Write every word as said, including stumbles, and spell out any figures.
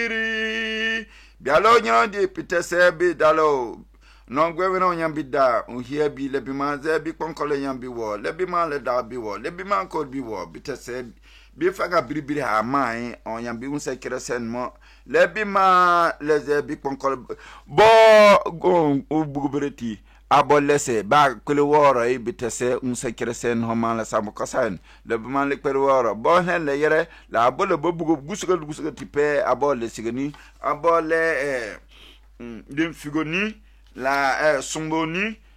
bialo nyo di pitese bi dalo non gwe no nyambi da uhie bi le bi ma ze bi konkole nyambi wo le bi ma le da bi wo le bi ma ko bi wo bitese bi faga biribiri ha mai on nyambi un se kresen mo le bi ma le ze bi konkole bo go ubugubereti abo lese ba kule woro e bitese un se kresen ho ma la samu kasan le bi ma le kwer woro bo hen le yere la abo le bo bugu gusuga gusuga tipe abo le sigani abo le eh dim figoni la eh, sumboni